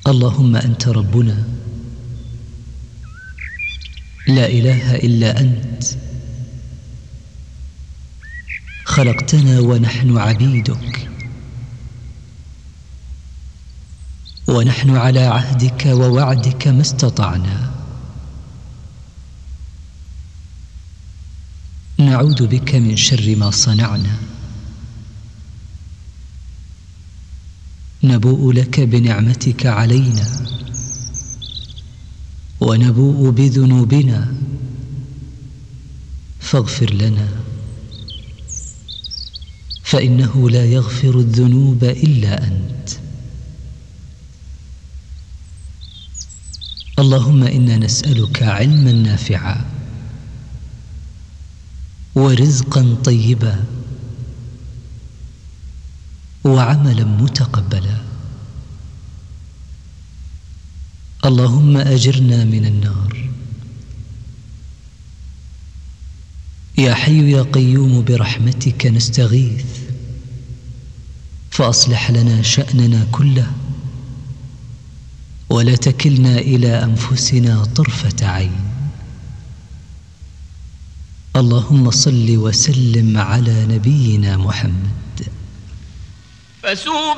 اللهم أنت ربنا لا إله إلا أنت، خلقتنا ونحن عبيدك، ونحن على عهدك ووعدك ما استطعنا. نعوذ بك من شر ما صنعنا، نبوء لك بنعمتك علينا ونبوء بذنوبنا، فاغفر لنا، فإنه لا يغفر الذنوب إلا أنت. اللهم إنا نسألك علما نافعا ورزقا طيبا وعملا متقبلا. اللهم أجرنا من النار. يا حي يا قيوم برحمتك نستغيث، فأصلح لنا شأننا كله، ولا تكلنا إلى أنفسنا طرفة عين. اللهم صل وسلم على نبينا محمد.